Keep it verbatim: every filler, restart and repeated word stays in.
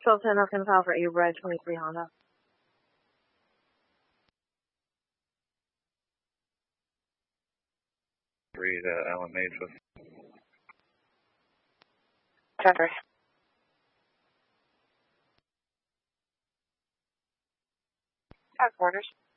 twelve ten, North file for A Red twenty-three Honda. Read uh, Alan Mage with. ten three. Have orders.